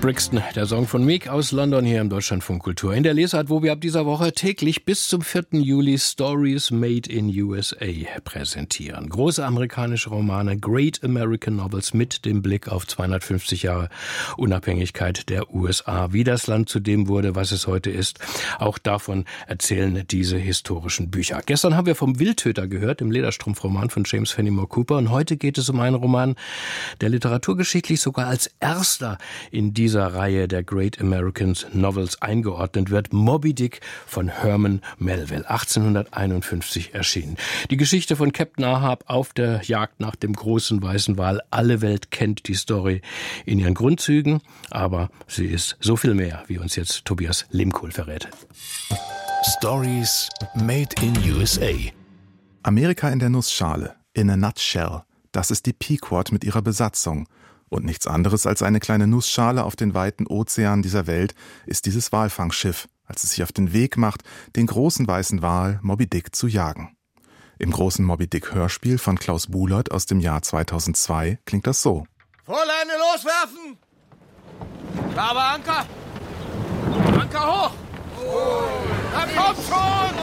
Brixton, der Song von Meek aus London hier im Deutschlandfunk Kultur. In der Lesart, wo wir ab dieser Woche täglich bis zum 4. Juli Stories Made in USA präsentieren. Große amerikanische Romane, Great American Novels mit dem Blick auf 250 Jahre Unabhängigkeit der USA. Wie das Land zu dem wurde, was es heute ist. Auch davon erzählen diese historischen Bücher. Gestern haben wir vom Wildtöter gehört, dem Lederstrumpfroman von James Fenimore Cooper. Und heute geht es um einen Roman, der literaturgeschichtlich sogar als erster in dieser Reihe der Great American Novels eingeordnet wird. Moby Dick von Herman Melville, 1851 erschienen. Die Geschichte von Captain Ahab auf der Jagd nach dem großen weißen Wal. Alle Welt kennt die Story in ihren Grundzügen, aber sie ist so viel mehr, wie uns jetzt Tobias Limkohl verrät. Stories Made in USA. Amerika in der Nussschale, in a nutshell. Das ist die Pequod mit ihrer Besatzung. Und nichts anderes als eine kleine Nussschale auf den weiten Ozeanen dieser Welt ist dieses Walfangschiff, als es sich auf den Weg macht, den großen weißen Wal Moby Dick zu jagen. Im großen Moby Dick Hörspiel von Klaus Bulert aus dem Jahr 2002 klingt das so. Vorleine loswerfen! Habe Anker! Anker hoch! Na kommt schon!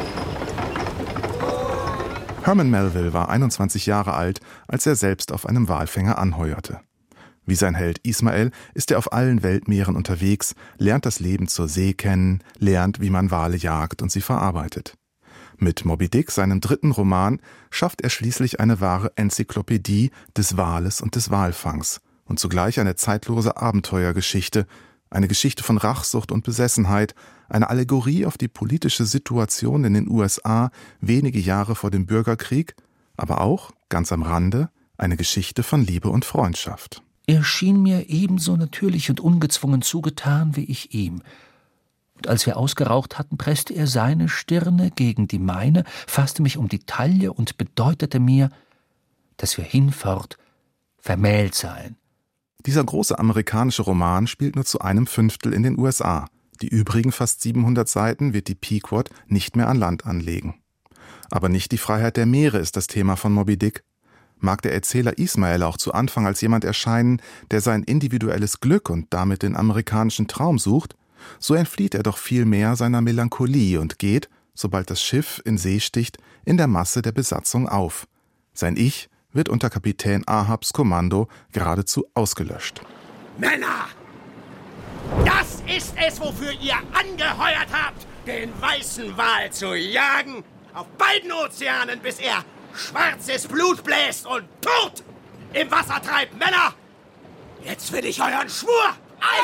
Herman Melville war 21 Jahre alt, als er selbst auf einem Walfänger anheuerte. Wie sein Held Ismael ist er auf allen Weltmeeren unterwegs, lernt das Leben zur See kennen, lernt, wie man Wale jagt und sie verarbeitet. Mit Moby Dick, seinem dritten Roman, schafft er schließlich eine wahre Enzyklopädie des Wales und des Walfangs und zugleich eine zeitlose Abenteuergeschichte, eine Geschichte von Rachsucht und Besessenheit, eine Allegorie auf die politische Situation in den USA wenige Jahre vor dem Bürgerkrieg, aber auch, ganz am Rande, eine Geschichte von Liebe und Freundschaft. Er schien mir ebenso natürlich und ungezwungen zugetan wie ich ihm. Und als wir ausgeraucht hatten, presste er seine Stirne gegen die meine, fasste mich um die Taille und bedeutete mir, dass wir hinfort vermählt seien. Dieser große amerikanische Roman spielt nur zu 1/5 in den USA. Die übrigen fast 700 Seiten wird die Pequod nicht mehr an Land anlegen. Aber nicht die Freiheit der Meere ist das Thema von Moby Dick. Mag der Erzähler Ismael auch zu Anfang als jemand erscheinen, der sein individuelles Glück und damit den amerikanischen Traum sucht, so entflieht er doch viel mehr seiner Melancholie und geht, sobald das Schiff in See sticht, in der Masse der Besatzung auf. Sein Ich wird unter Kapitän Ahabs Kommando geradezu ausgelöscht. Männer! Das ist es, wofür ihr angeheuert habt, den weißen Wal zu jagen, auf beiden Ozeanen, bis er schwarzes Blut bläst und tot im Wasser treibt. Männer, jetzt will ich euren Schwur.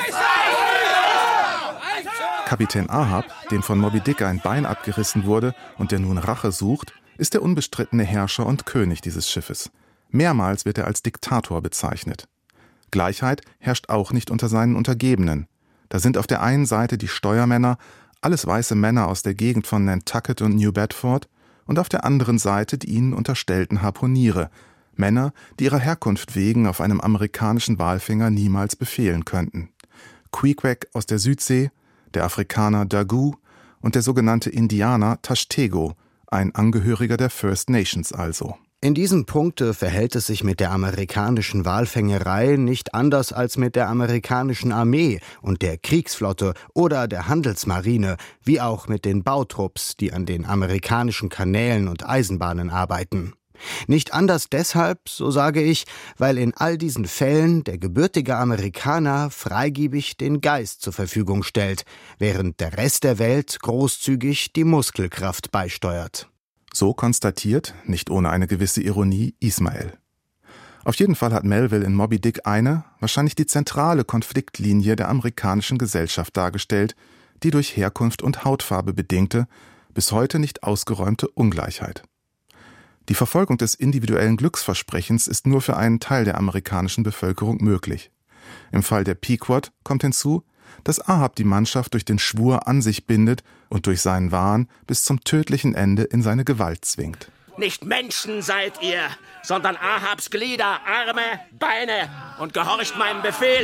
Kapitän Ahab, dem von Moby Dick ein Bein abgerissen wurde und der nun Rache sucht, ist der unbestrittene Herrscher und König dieses Schiffes. Mehrmals wird er als Diktator bezeichnet. Gleichheit herrscht auch nicht unter seinen Untergebenen. Da sind auf der einen Seite die Steuermänner, alles weiße Männer aus der Gegend von Nantucket und New Bedford, und auf der anderen Seite die ihnen unterstellten Harpuniere, Männer, die ihrer Herkunft wegen auf einem amerikanischen Walfänger niemals befehlen könnten. Queequeg aus der Südsee, der Afrikaner Dagu und der sogenannte Indianer Tashtego, ein Angehöriger der First Nations also. In diesem Punkte verhält es sich mit der amerikanischen Walfängerei nicht anders als mit der amerikanischen Armee und der Kriegsflotte oder der Handelsmarine, wie auch mit den Bautrupps, die an den amerikanischen Kanälen und Eisenbahnen arbeiten. Nicht anders deshalb, so sage ich, weil in all diesen Fällen der gebürtige Amerikaner freigebig den Geist zur Verfügung stellt, während der Rest der Welt großzügig die Muskelkraft beisteuert. So konstatiert, nicht ohne eine gewisse Ironie, Ismael. Auf jeden Fall hat Melville in Moby Dick eine, wahrscheinlich die zentrale Konfliktlinie der amerikanischen Gesellschaft dargestellt, die durch Herkunft und Hautfarbe bedingte, bis heute nicht ausgeräumte Ungleichheit. Die Verfolgung des individuellen Glücksversprechens ist nur für einen Teil der amerikanischen Bevölkerung möglich. Im Fall der Pequod kommt hinzu, dass Ahab die Mannschaft durch den Schwur an sich bindet und durch seinen Wahn bis zum tödlichen Ende in seine Gewalt zwingt. Nicht Menschen seid ihr, sondern Ahabs Glieder, Arme, Beine und gehorcht meinem Befehl.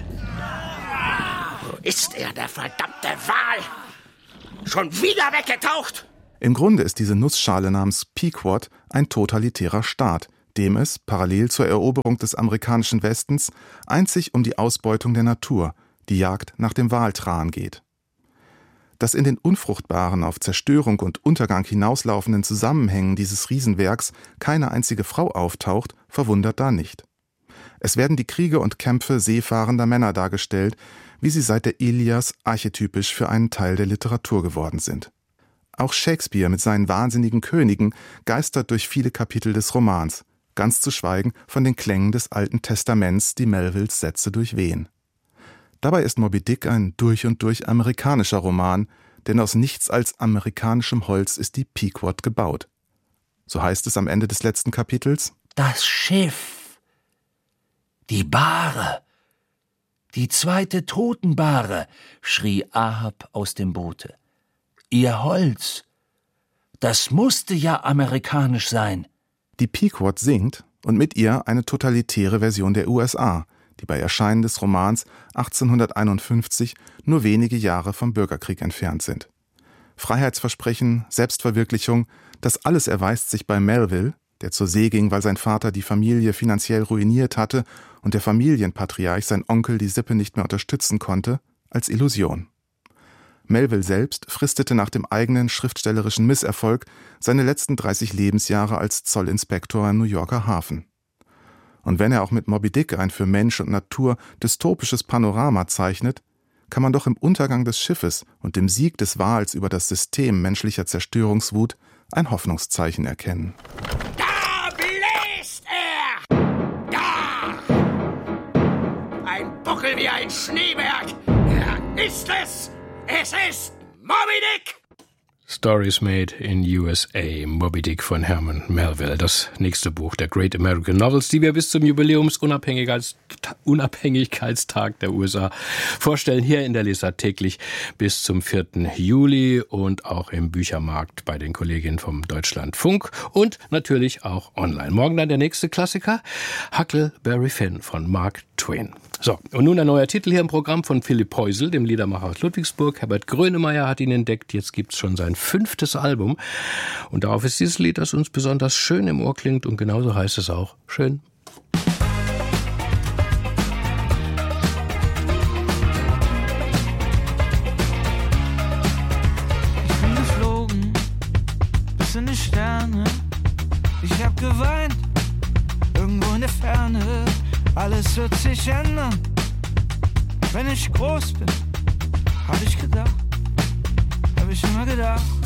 Wo ist er, der verdammte Wal? Schon wieder weggetaucht? Im Grunde ist diese Nussschale namens Pequod ein totalitärer Staat, dem es, parallel zur Eroberung des amerikanischen Westens, einzig um die Ausbeutung der Natur, die Jagd nach dem Waltran geht. Dass in den unfruchtbaren, auf Zerstörung und Untergang hinauslaufenden Zusammenhängen dieses Riesenwerks keine einzige Frau auftaucht, verwundert da nicht. Es werden die Kriege und Kämpfe seefahrender Männer dargestellt, wie sie seit der Ilias archetypisch für einen Teil der Literatur geworden sind. Auch Shakespeare mit seinen wahnsinnigen Königen geistert durch viele Kapitel des Romans, ganz zu schweigen von den Klängen des Alten Testaments, die Melvilles Sätze durchwehen. Dabei ist Moby Dick ein durch und durch amerikanischer Roman, denn aus nichts als amerikanischem Holz ist die Pequod gebaut. So heißt es am Ende des letzten Kapitels: Das Schiff, die Bahre, die zweite Totenbahre, schrie Ahab aus dem Boote. Ihr Holz, das musste ja amerikanisch sein. Die Pequod singt und mit ihr eine totalitäre Version der USA, die bei Erscheinen des Romans 1851 nur wenige Jahre vom Bürgerkrieg entfernt sind. Freiheitsversprechen, Selbstverwirklichung, das alles erweist sich bei Melville, der zur See ging, weil sein Vater die Familie finanziell ruiniert hatte und der Familienpatriarch, sein Onkel, die Sippe nicht mehr unterstützen konnte, als Illusion. Melville selbst fristete nach dem eigenen schriftstellerischen Misserfolg seine letzten 30 Lebensjahre als Zollinspektor im New Yorker Hafen. Und wenn er auch mit Moby Dick ein für Mensch und Natur dystopisches Panorama zeichnet, kann man doch im Untergang des Schiffes und dem Sieg des Wals über das System menschlicher Zerstörungswut ein Hoffnungszeichen erkennen. Da bläst er! Da! Ein Buckel wie ein Schneeberg! Er ist es! Es ist Moby Dick! Stories Made in USA, Moby Dick von Herman Melville, das nächste Buch der Great American Novels, die wir bis zum Jubiläumsunabhängigkeitstag der USA vorstellen, hier in der Leser täglich bis zum 4. Juli und auch im Büchermarkt bei den Kolleginnen vom Deutschlandfunk und natürlich auch online. Morgen dann der nächste Klassiker, Huckleberry Finn von Mark Twain. So, und nun ein neuer Titel hier im Programm von Philipp Heusel, dem Liedermacher aus Ludwigsburg. Herbert Grönemeyer hat ihn entdeckt, jetzt gibt's schon sein 5. Album. Und darauf ist dieses Lied, das uns besonders schön im Ohr klingt und genauso heißt es auch, schön. Ich bin geflogen, bis in die Sterne. Ich hab geweint, irgendwo in der Ferne. Alles wird sich ändern, wenn ich groß bin. Hab ich immer gedacht.